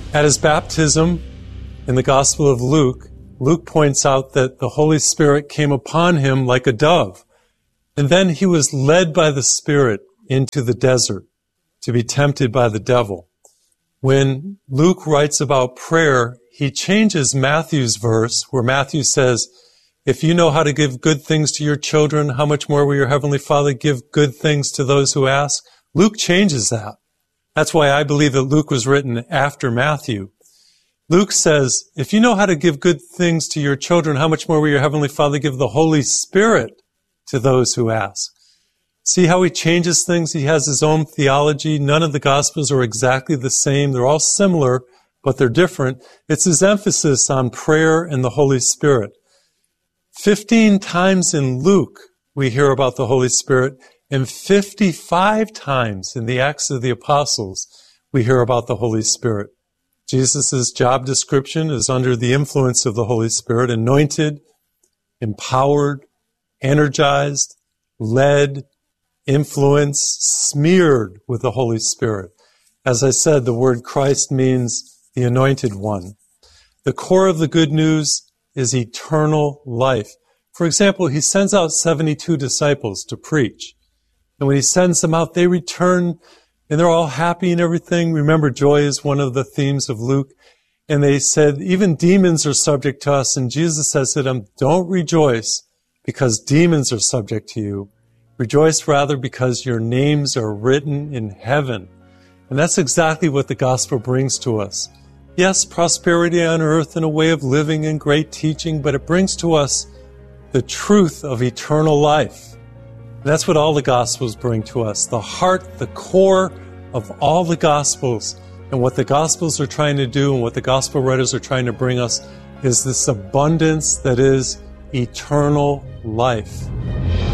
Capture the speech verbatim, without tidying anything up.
At his baptism, in the Gospel of Luke, Luke points out that the Holy Spirit came upon him like a dove. And then he was led by the Spirit into the desert to be tempted by the devil. When Luke writes about prayer, he changes Matthew's verse where Matthew says, if you know how to give good things to your children, how much more will your Heavenly Father give good things to those who ask? Luke changes that. That's why I believe that Luke was written after Matthew. Luke says, if you know how to give good things to your children, how much more will your Heavenly Father give the Holy Spirit to those who ask? See how he changes things? He has his own theology. None of the Gospels are exactly the same. They're all similar, but they're different. It's his emphasis on prayer and the Holy Spirit. Fifteen times in Luke, we hear about the Holy Spirit, and fifty-five times in the Acts of the Apostles, we hear about the Holy Spirit. Jesus' job description is under the influence of the Holy Spirit, anointed, empowered, energized, led, influenced, smeared with the Holy Spirit. As I said, the word Christ means the anointed one. The core of the good news is eternal life. For example, he sends out seventy-two disciples to preach. And when he sends them out, they return and they're all happy and everything. Remember, joy is one of the themes of Luke. And they said, even demons are subject to us. And Jesus says to them, don't rejoice because demons are subject to you. Rejoice rather because your names are written in heaven. And that's exactly what the gospel brings to us. Yes, prosperity on earth and a way of living and great teaching, but it brings to us the truth of eternal life. And that's what all the Gospels bring to us, the heart, the core of all the Gospels. And what the Gospels are trying to do and what the Gospel writers are trying to bring us is this abundance that is eternal life.